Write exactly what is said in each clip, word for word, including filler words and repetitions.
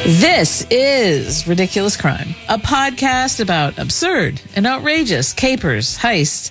This is Ridiculous Crime, a podcast about absurd and outrageous capers, heists,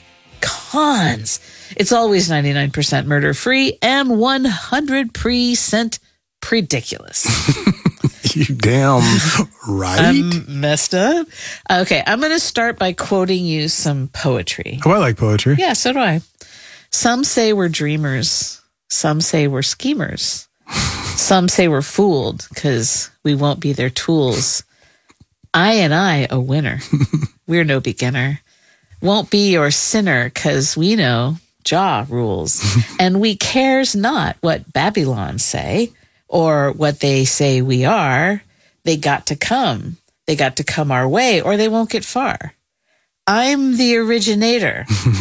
cons. It's always ninety-nine percent murder-free and one hundred percent ridiculous. You damn right. I'm messed up. Okay, I'm going to start by quoting you some poetry. Oh, I like poetry. Yeah, so do I. Some say we're dreamers. Some say we're schemers. Some say we're fooled because we won't be their tools. I and I a winner. We're no beginner. Won't be your sinner because we know Jah rules. And we cares not what Babylon say or what they say we are. They got to come. They got to come our way or they won't get far. I'm the originator.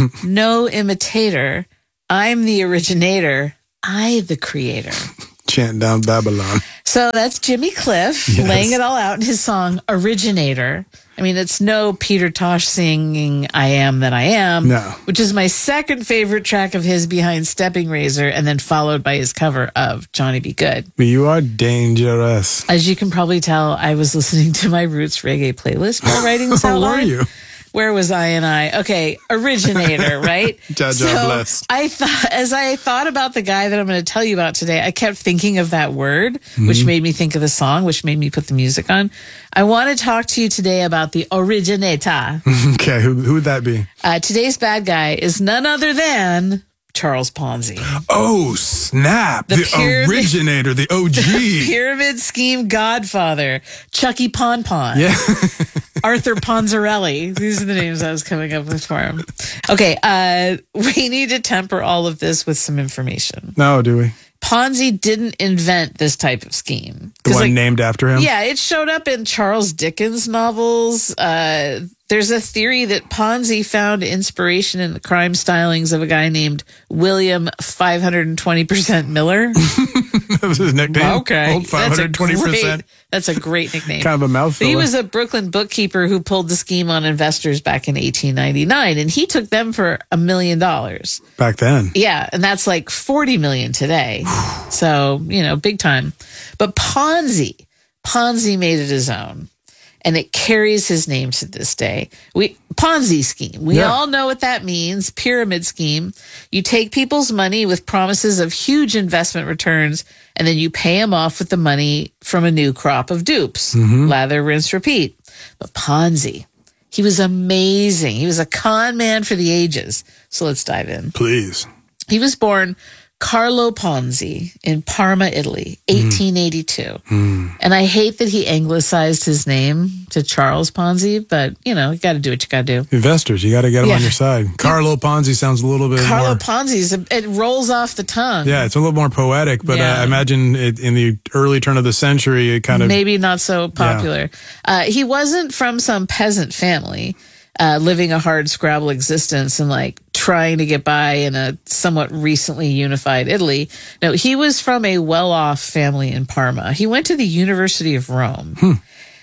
No imitator. I'm the originator. I the creator. Chant down Babylon. So that's Jimmy Cliff Yes. laying it all out in his song Originator. I mean, it's no Peter Tosh singing I Am That I Am, No. which is my second favorite track of his behind Stepping Razor, and then followed by his cover of Johnny B. Good. But you are dangerous. As you can probably tell, I was listening to my Roots Reggae playlist while writing this Where were outline. you? Where was I and I? Okay, originator, right? Jah Jah so bless. I thought, as I thought about the guy that I'm going to tell you about today, I kept thinking of that word, which made me think of the song, which made me put the music on. I want to talk to you today about the originator. Okay, who, who would that be? Uh, today's bad guy is none other than Charles Ponzi. Oh, snap. The The, pyramid- originator, the O G. Pyramid scheme godfather, Chucky Pon Pon. Yeah. Arthur Ponzarelli. These are the names I was coming up with for him. Okay, uh, we need to temper all of this with some information. No, do we? Ponzi didn't invent this type of scheme. The 'Cause, one like, named after him? yeah, it showed up in Charles Dickens novels. Uh, there's a theory that Ponzi found inspiration in the crime stylings of a guy named William five hundred twenty percent Miller. That was his nickname? Okay. Old five hundred twenty percent. That's a great, that's a great nickname. Kind of a mouthful. He was a Brooklyn bookkeeper who pulled the scheme on investors back in eighteen ninety-nine, and he took them for a million dollars. Back then. Yeah, and that's like forty million today. So, you know, big time. But Ponzi, Ponzi made it his own. And it carries his name to this day. We Ponzi scheme. We Yeah. all know what that means. Pyramid scheme. You take people's money with promises of huge investment returns, and then you pay them off with the money from a new crop of dupes. Lather, rinse, repeat. But Ponzi, he was amazing. He was a con man for the ages. So let's dive in. Please. He was born Carlo Ponzi in Parma, Italy, eighteen eighty-two. Mm. And I hate that he anglicized his name to Charles Ponzi, but, you know, you got to do what you got to do. Investors, you got to get them Yeah. on your side. Carlo Ponzi sounds a little bit Carlo more... Ponzi's, it rolls off the tongue. Yeah, it's a little more poetic, but Yeah. uh, I imagine it, in the early turn of the century, it kind of... Maybe not so popular. Uh, he wasn't from some peasant family. Uh, living a hard scrabble existence and like trying to get by in a somewhat recently unified Italy. No, he was from a well-off family in Parma. He went to the University of Rome. Hmm.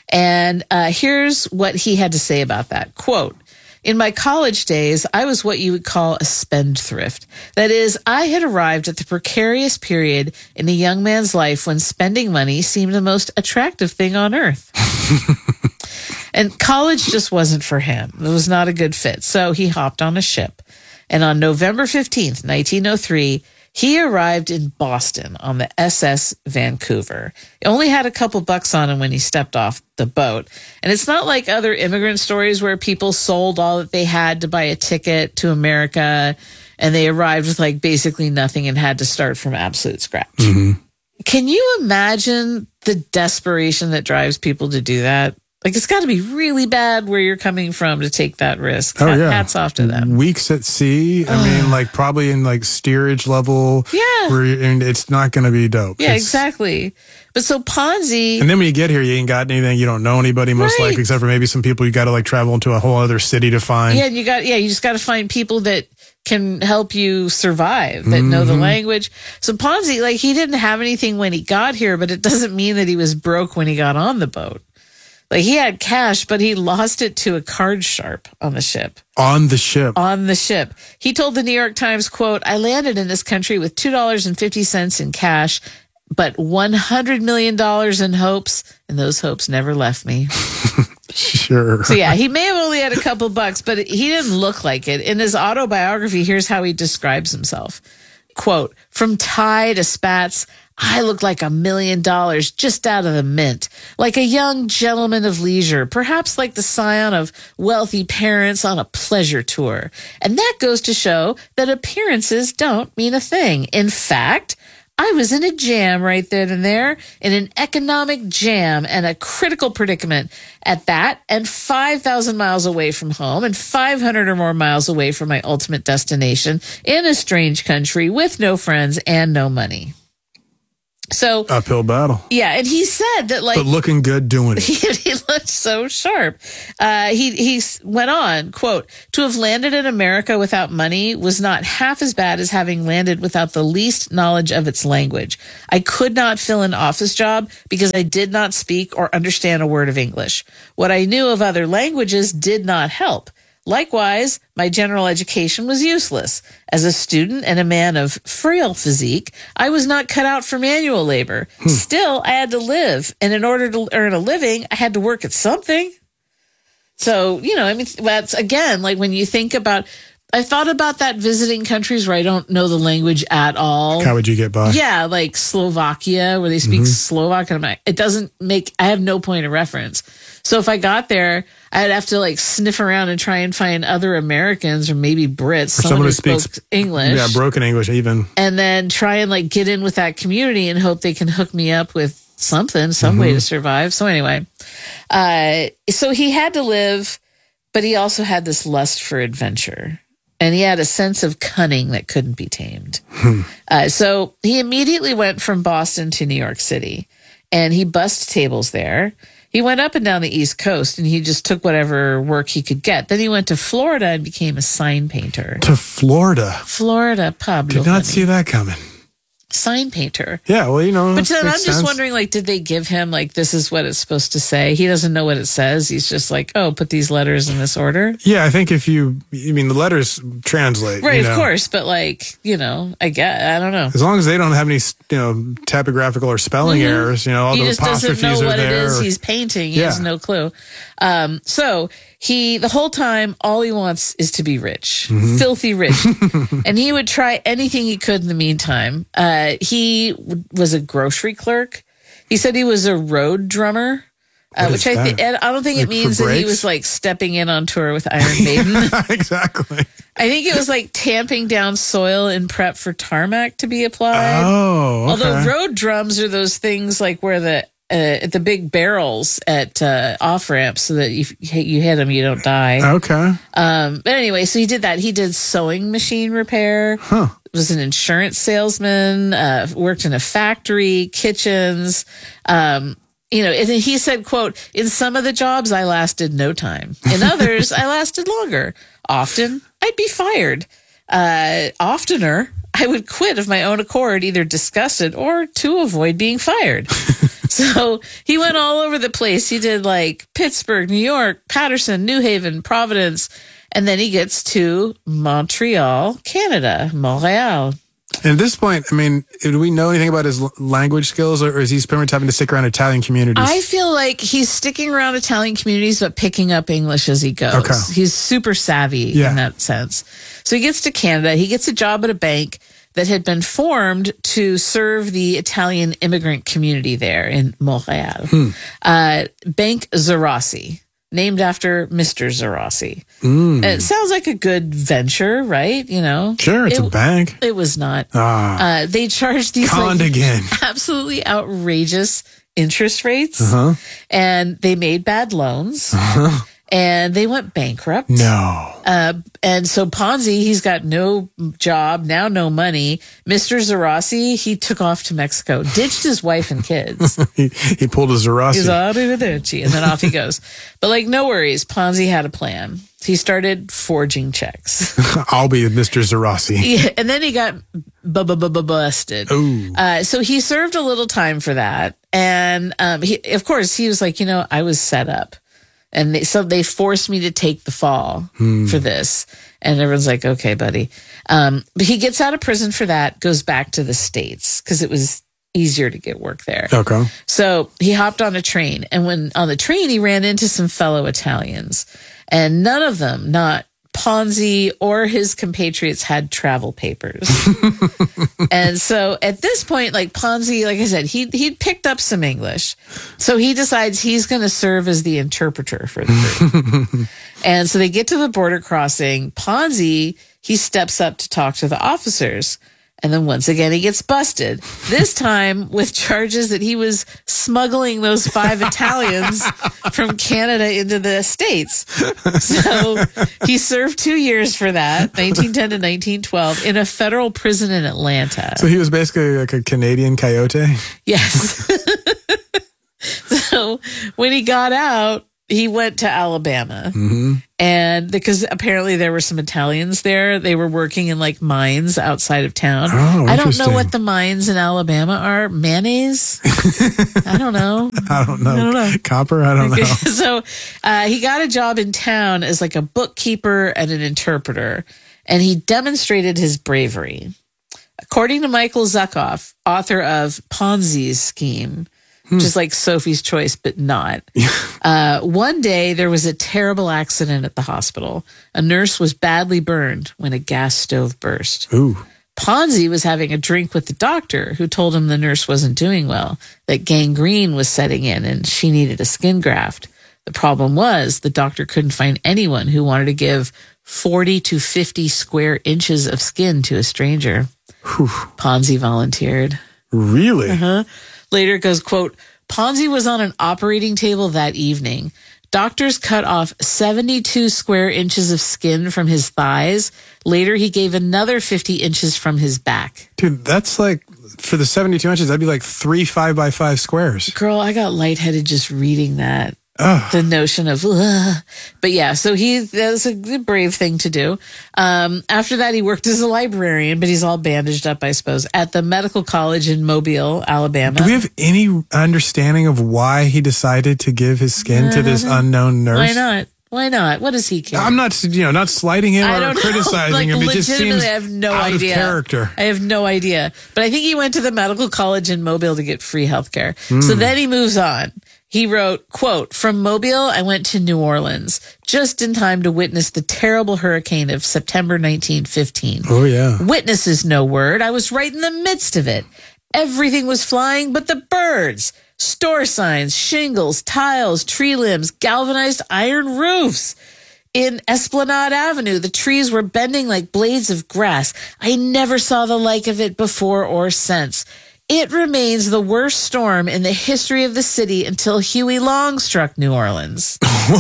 And uh, here's what he had to say about that. Quote, "In my college days, I was what you would call a spendthrift. That is, I had arrived at the precarious period in a young man's life when spending money seemed the most attractive thing on earth." And college just wasn't for him. It was not a good fit. So he hopped on a ship. And on November fifteenth, nineteen oh three, he arrived in Boston on the S S Vancouver. He only had a couple bucks on him when he stepped off the boat. And it's not like other immigrant stories where people sold all that they had to buy a ticket to America and they arrived with like basically nothing and had to start from absolute scratch. Mm-hmm. Can you imagine the desperation that drives people to do that? Like, it's got to be really bad where you're coming from to take that risk. Oh, yeah. Hats off to them. Weeks at sea. I mean, like probably in like steerage level. Yeah. Where you, and it's not going to be dope. Yeah, It's- exactly. But so Ponzi, And then when you get here, you ain't got anything. You don't know anybody, most Right. likely, except for maybe some people you got to like travel into a whole other city to find. yeah, you got, yeah, you just got to find people that can help you survive, that know the language. So Ponzi, like, he didn't have anything when he got here, but it doesn't mean that he was broke when he got on the boat. Like, he had cash, but he lost it to a card sharp on the ship. On the ship. On the ship. He told the New York Times, quote, "I landed in this country with two dollars and fifty cents in cash, but one hundred million dollars in hopes, and those hopes never left me. Sure. So yeah, he may have only had a couple bucks, but he didn't look like it. In his autobiography, here's how he describes himself. Quote, from tie to spats, I looked like a million dollars just out of the mint, like a young gentleman of leisure, perhaps like the scion of wealthy parents on a pleasure tour. And that goes to show that appearances don't mean a thing. In fact, I was in a jam right then and there, in an economic jam and a critical predicament at that, and five thousand miles away from home and five hundred or more miles away from my ultimate destination in a strange country with no friends and no money. So uphill battle. Yeah, and he said that, like, but looking good doing it. He, he looked so sharp. Uh, he he went on, quote, to have landed in America without money was not half as bad as having landed without the least knowledge of its language. I could not fill an office job because I did not speak or understand a word of English. What I knew of other languages did not help. Likewise, my general education was useless. As a student and a man of frail physique, I was not cut out for manual labor. Hmm. Still, I had to live, and in order to earn a living, I had to work at something. So, you know, I mean, that's, again, like when you think about, I thought about that visiting countries where I don't know the language at all. How would you get by? Yeah, like Slovakia, where they speak mm-hmm. Slovak, and I'm like, it doesn't make, I have no point of reference. So if I got there, I'd have to like sniff around and try and find other Americans or maybe Brits, or someone, someone who speaks spoke English. Yeah, broken English even. And then try and like get in with that community and hope they can hook me up with something, some mm-hmm. way to survive. So anyway, uh, so he had to live, but he also had this lust for adventure. And he had a sense of cunning that couldn't be tamed. Hmm. Uh, so he immediately went from Boston to New York City, and he bussed tables there. He went up and down the East Coast, and he just took whatever work he could get. Then he went to Florida and became a sign painter. To Florida? Florida, Pablo. Did not honey. see that coming. Sign painter. Yeah, well, you know. But then I'm just sense. wondering, like, did they give him, like, this is what it's supposed to say? He doesn't know what it says. He's just like, oh, put these letters in this order. Yeah, I think if you, I mean, the letters translate. Right, you know. Of course. But, like, you know, I get, I don't know. As long as they don't have any, you know, typographical or spelling mm-hmm. errors, you know, all he those apostrophes are there. He just doesn't know what there, it is or, he's painting. He yeah. has no clue. Um, so he, the whole time, all he wants is to be rich, mm-hmm. filthy rich. And he would try anything he could in the meantime. Uh, he w- was a grocery clerk. He said he was a road drummer, uh, which I think, I don't think like it means that he was like stepping in on tour with Iron Maiden. Exactly. I think it was like tamping down soil in prep for tarmac to be applied. Oh, okay. Although road drums are those things like where the Uh, at the big barrels at uh, off ramps, so that you you hit them, you don't die. Okay. Um, but anyway, so he did that. He did sewing machine repair. Huh. Was an insurance salesman. Uh, worked in a factory, kitchens. Um, you know, and he said, "quote In some of the jobs, I lasted no time. In others, I lasted longer. Often, I'd be fired. Uh, oftener, I would quit of my own accord, either disgusted or to avoid being fired." So he went all over the place. He did like Pittsburgh, New York, Patterson, New Haven, Providence, and then he gets to Montreal, Canada, Montreal. And at this point, I mean, do we know anything about his language skills, or is he pretty much having to stick around Italian communities? I feel like he's sticking around Italian communities, but picking up English as he goes. Okay. He's super savvy yeah. in that sense. So he gets to Canada. He gets a job at a bank that had been formed to serve the Italian immigrant community there in Montreal. Hmm. Uh, Bank Zerossi, named after Mister Zerossi. Mm. It sounds like a good venture, right? You know, sure, it's it, a bank. It was not. Ah, uh, they charged these conned like, again. absolutely outrageous interest rates, uh-huh. and they made bad loans. Uh-huh. And they went bankrupt. No. Uh, and so Ponzi, he's got no job, now no money. Mister Zerossi, he took off to Mexico, ditched his wife and kids. he, he pulled a Zerossi. He's all, and then off he goes. But like, no worries. Ponzi had a plan. He started forging checks. I'll be Mister Zerossi. Yeah, and then he got bu- bu- bu- bu- busted. Ooh. Uh, so he served a little time for that. And um, he, of course, he was like, you know, I was set up. And they, so they forced me to take the fall hmm. for this. And everyone's like, okay, buddy. Um, but he gets out of prison for that, goes back to the States because it was easier to get work there. Okay. So he hopped on a train, and when on the train, he ran into some fellow Italians, and none of them, not Ponzi or his compatriots, had travel papers. And so at this point, like Ponzi, like I said, he he'd picked up some English. So he decides he's going to serve as the interpreter for the group. And so they get to the border crossing. Ponzi, he steps up to talk to the officers. And then once again, he gets busted, this time with charges that he was smuggling those five Italians from Canada into the States. So he served two years for that, nineteen ten to nineteen twelve, in a federal prison in Atlanta. So he was basically like a Canadian coyote? Yes. So when he got out, he went to Alabama. Mm-hmm. And because apparently there were some Italians there, they were working in like mines outside of town. Oh, I don't know what the mines in Alabama are. Mayonnaise? I don't know. I don't know. I don't know. Copper? I don't know. So uh, he got a job in town as like a bookkeeper and an interpreter, and he demonstrated his bravery. According to Michael Zuckoff, author of Ponzi's Scheme, which is like Sophie's Choice, but not. Uh, one day, there was a terrible accident at the hospital. A nurse was badly burned when a gas stove burst. Ooh. Ponzi was having a drink with the doctor, who told him the nurse wasn't doing well, that gangrene was setting in and she needed a skin graft. The problem was the doctor couldn't find anyone who wanted to give forty to fifty square inches of skin to a stranger. Whew. Ponzi volunteered. Really? Uh-huh. Later it goes, quote, Ponzi was on an operating table that evening. Doctors cut off seventy-two square inches of skin from his thighs. Later, he gave another fifty inches from his back. Dude, that's like, for the seventy-two inches, that'd be like three five by five squares. Girl, I got lightheaded just reading that. Ugh. The notion of, ugh. But yeah, so he, that was a brave thing to do. Um, after that, he worked as a librarian, but he's all bandaged up, I suppose, at the medical college in Mobile, Alabama. Do we have any understanding of why he decided to give his skin to this unknown nurse? Why not? Why not? What does he care? I'm not, you know, not slighting him I or don't criticizing know. Like, him. It just seems I have no out idea. of character. I have no idea. But I think he went to the medical college in Mobile to get free health care. Mm. So then he moves on. He wrote, quote, from Mobile, I went to New Orleans just in time to witness the terrible hurricane of September nineteen fifteen. Oh, yeah. Witness is no word. I was right in the midst of it. Everything was flying but the birds. Store signs, shingles, tiles, tree limbs, galvanized iron roofs. In Esplanade Avenue, the trees were bending like blades of grass. I never saw the like of it before or since. It remains the worst storm in the history of the city until Huey Long struck New Orleans.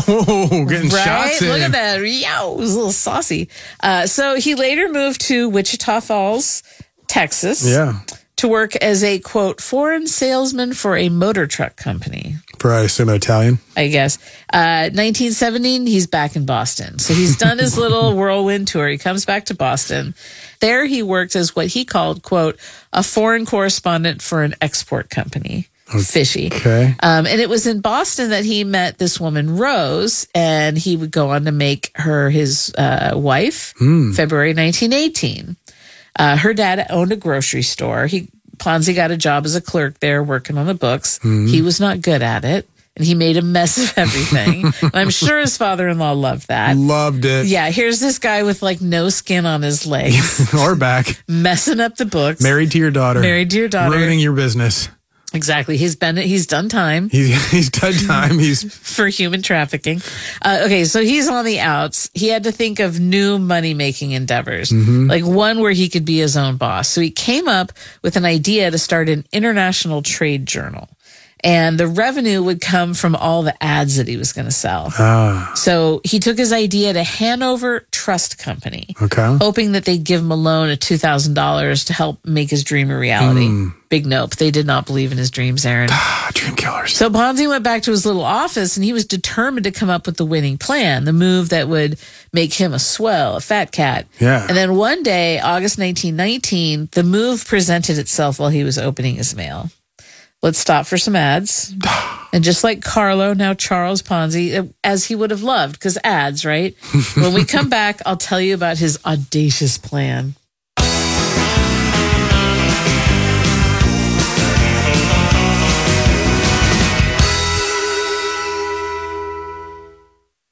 Oh, getting right? shots in. Look at that. Yow, it was a little saucy. Uh, so he later moved to Wichita Falls, Texas. Yeah. To work as a, quote, foreign salesman for a motor truck company. For, I assume, Italian? I guess. Uh, nineteen seventeen, he's back in Boston. So he's done his little whirlwind tour. He comes back to Boston. There he worked as what he called, quote, a foreign correspondent for an export company. Fishy. Okay. Um, and it was in Boston that he met this woman, Rose, and he would go on to make her his uh, wife, mm. February nineteen eighteen. Uh, her dad owned a grocery store. He Ponzi got a job as a clerk there working on the books. Mm-hmm. He was not good at it, and he made a mess of everything. I'm sure his father-in-law loved that. Loved it. Yeah, here's this guy with like no skin on his legs. Or back. Messing up the books. Married to your daughter. Married to your daughter. Ruining your business. Exactly. He's been, he's done time. He's, he's done time. He's for human trafficking. Uh, okay. So he's on the outs. He had to think of new money making endeavors, mm-hmm. like one where he could be his own boss. So he came up with an idea to start an international trade journal. And the revenue would come from all the ads that he was going to sell. Ah. So he took his idea to Hanover Trust Company, okay. hoping that they'd give him a loan of two thousand dollars to help make his dream a reality. Mm. Big nope. They did not believe in his dreams, Aaron. Ah, dream killers. So Ponzi went back to his little office, and he was determined to come up with the winning plan, the move that would make him a swell, a fat cat. Yeah. And then one day, August nineteen nineteen, the move presented itself while he was opening his mail. Let's stop for some ads. And just like Carlo, now Charles Ponzi, as he would have loved, because ads, right? When we come back, I'll tell you about his audacious plan.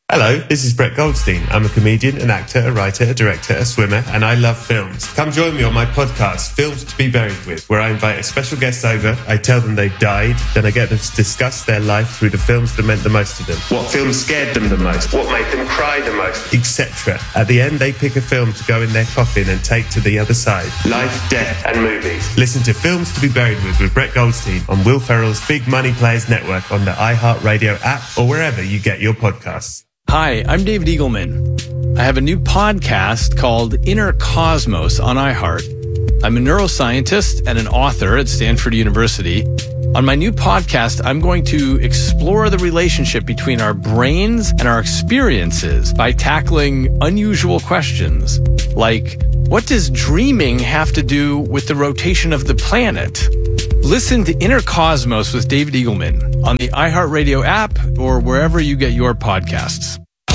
Hello, this is Brett Goldstein. I'm a comedian, an actor, a writer, a director, a swimmer, and I love films. Come join me on my podcast, Films to be Buried With, where I invite a special guest over, I tell them they've died, then I get them to discuss their life through the films that meant the most to them. What films scared them the most, what made them cry the most, et cetera. At the end, they pick a film to go in their coffin and take to the other side. Life, death, and movies. Listen to Films to be Buried With with Brett Goldstein on Will Ferrell's Big Money Players Network on the iHeartRadio app or wherever you get your podcasts. Hi, I'm David Eagleman. I have a new podcast called Inner Cosmos on iHeart. I'm a neuroscientist and an author at Stanford University. On my new podcast, I'm going to explore the relationship between our brains and our experiences by tackling unusual questions like, what does dreaming have to do with the rotation of the planet? Listen to Inner Cosmos with David Eagleman on the iHeartRadio app or wherever you get your podcasts.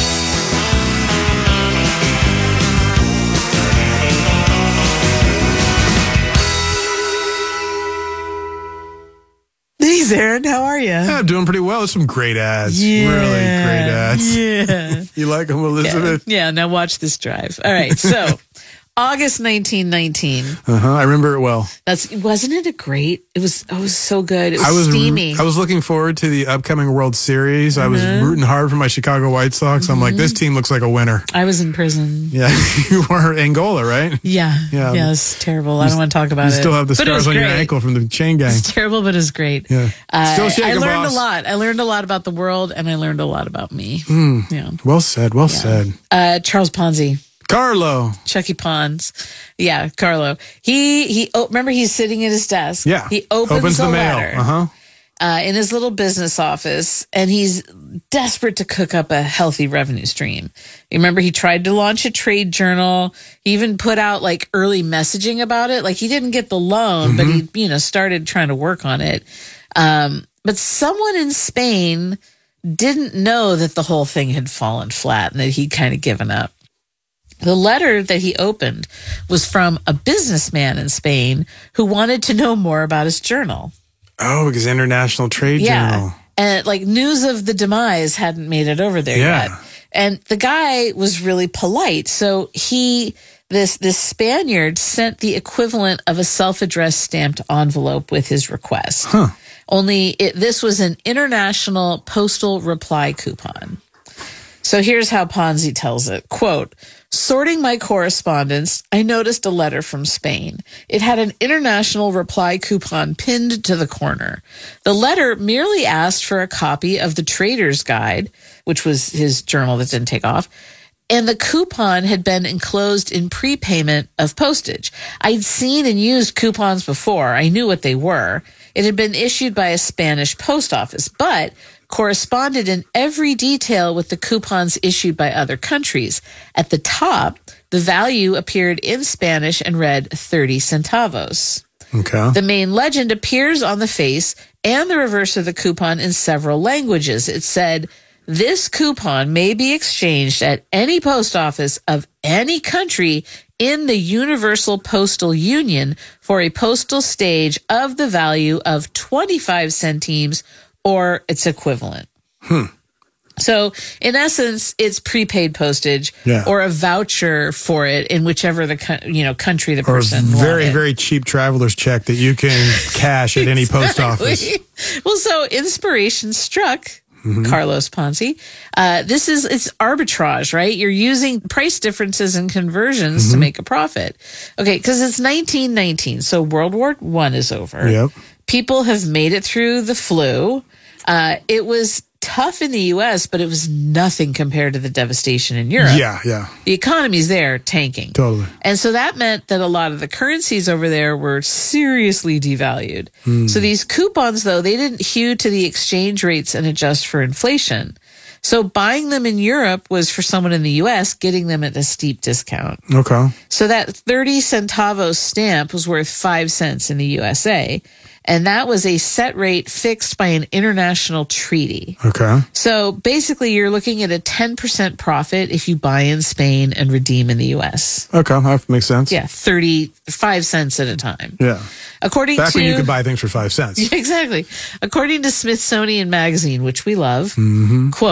Hey, Aaron, how are you? Yeah, I'm doing pretty well. There's some great ads. Yeah, really great ads. Yeah. You like them, Elizabeth? Yeah, yeah, now watch this drive. All right, so August nineteen nineteen. Uh-huh, I remember it well. That's wasn't it a great? It was. It was so good. It was, I was steamy. I was looking forward to the upcoming World Series. I was Mm-hmm. rooting hard for my Chicago White Sox. I'm like, this team looks like a winner. I was in prison. Yeah, you were Angola, right? Yeah, Yeah. yeah. It's terrible. I don't want to talk about You it. still have the But it was scars on your great. ankle from the chain gang. It's terrible, but it's great. Yeah. Uh, Still shaking, I learned boss. a lot. I learned a lot about the world, and I learned a lot about me. Mm. Yeah. Well said. Well said. Uh, Charles Ponzi. Carlo. Chucky Pons. Yeah, Carlo. He, he, oh, remember he's sitting at his desk. Yeah. He opens, Opens the a mail. letter Uh-huh. uh, in his little business office, and he's desperate to cook up a healthy revenue stream. You remember he tried to launch a trade journal. He even put out like early messaging about it. Like he didn't get the loan, Mm-hmm. but he, you know, started trying to work on it. Um, but someone in Spain didn't know that the whole thing had fallen flat and that he'd kind of given up. The letter that he opened was from a businessman in Spain who wanted to know more about his journal. Oh, because International Trade Yeah. Journal. And like news of the demise hadn't made it over there Yeah. yet. And the guy was really polite. So he, this, this Spaniard sent the equivalent of a self-addressed stamped envelope with his request. Huh. Only it, this was an international postal reply coupon. So here's how Ponzi tells it. Quote, sorting my correspondence, I noticed a letter from Spain. It had an international reply coupon pinned to the corner. The letter merely asked for a copy of the Trader's Guide, which was his journal that didn't take off, and the coupon had been enclosed in prepayment of postage. I'd seen and used coupons before. I knew what they were. It had been issued by a Spanish post office, but corresponded in every detail with the coupons issued by other countries. At the top, the value appeared in Spanish and read thirty centavos. Okay. The main legend appears on the face and the reverse of the coupon in several languages. It said, this coupon may be exchanged at any post office of any country in the Universal Postal Union for a postal stage of the value of twenty-five centimes or its equivalent. Hmm. So, in essence, it's prepaid postage Yeah. or a voucher for it in whichever the co- you know country the Or a person very, wanted. very cheap traveler's check that you can cash at any post office. Exactly. Well, so inspiration struck Carlos Ponzi. Uh, this is, it's arbitrage, right? You're using price differences and conversions to make a profit. Okay, because it's nineteen nineteen, so World War One is over. Yep. People have made it through the flu. Uh, it was tough in the U S, but it was nothing compared to the devastation in Europe. Yeah, yeah, The economy's there tanking. totally. And so that meant that a lot of the currencies over there were seriously devalued. So these coupons, though, they didn't hew to the exchange rates and adjust for inflation. So buying them in Europe was for someone in the U S getting them at a steep discount. Okay. So that thirty centavos stamp was worth five cents in the U S A. And that was a set rate fixed by an international treaty. Okay. So basically, you're looking at a ten percent profit if you buy in Spain and redeem in the U S. Okay. That makes sense. Yeah, thirty-five cents at a time. Yeah. According Back to when you could buy things for five cents. exactly. According to Smithsonian Magazine, which we love, Mm-hmm. quote,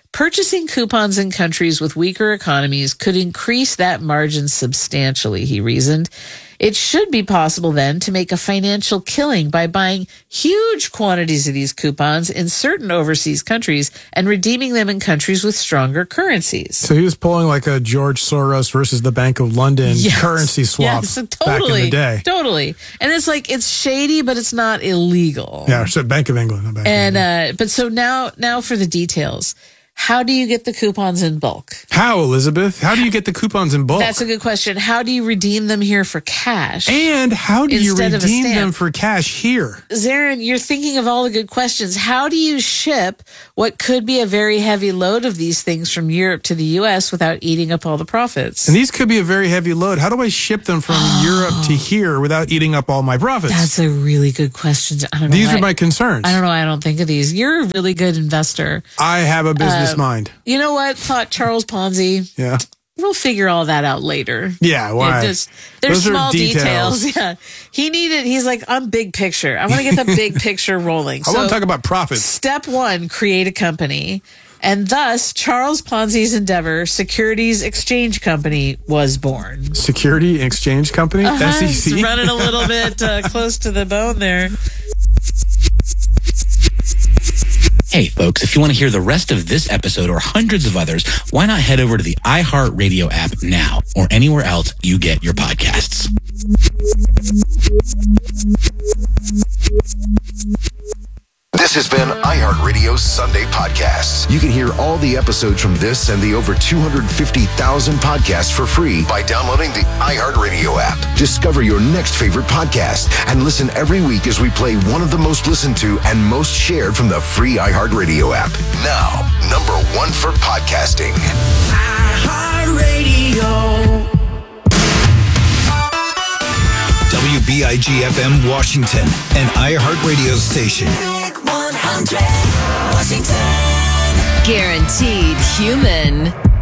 Purchasing coupons in countries with weaker economies could increase that margin substantially, he reasoned. It should be possible then to make a financial killing by buying huge quantities of these coupons in certain overseas countries and redeeming them in countries with stronger currencies. So he was pulling like a George Soros versus the Bank of London yes. currency swap yes, totally, back in the day. Totally. And it's like, it's shady, but it's not illegal. Yeah, so Bank of England. Bank and, of England. uh, but so now, now for the details. How do you get the coupons in bulk? How, Elizabeth? How do you get the coupons in bulk? That's a good question. How do you redeem them here for cash? And how do you instead of a redeem stamp? them for cash here? Zarin, you're thinking of all the good questions. How do you ship what could be a very heavy load of these things from Europe to the U S without eating up all the profits? And these could be a very heavy load. How do I ship them from Europe to here without eating up all my profits? That's a really good question. I don't know These why, are my concerns. I don't know why I don't think of these. You're a really good investor. I have a business Uh, mind. You know what? Thought Charles Ponzi. Yeah. We'll figure all that out later. Yeah, why? Yeah, just, there's Those are small details. details. Yeah. He needed, he's like, I'm big picture. I want to get the big picture rolling. I So, want to talk about profits. step one, create a company. And thus, Charles Ponzi's endeavor, Securities Exchange Company, was born. Security Exchange Company, Uh-huh. S E C. It's running a little bit uh, close to the bone there. Hey, folks, if you want to hear the rest of this episode or hundreds of others, why not head over to the iHeartRadio app now or anywhere else you get your podcasts? This has been iHeartRadio's Sunday Podcasts. You can hear all the episodes from this and the over two hundred fifty thousand podcasts for free by downloading the iHeartRadio app. Discover your next favorite podcast and listen every week as we play one of the most listened to and most shared from the free iHeartRadio app. Now, number one for podcasting. iHeartRadio. W B I G F M Washington, an iHeartRadio station. one hundred Washington. Guaranteed human.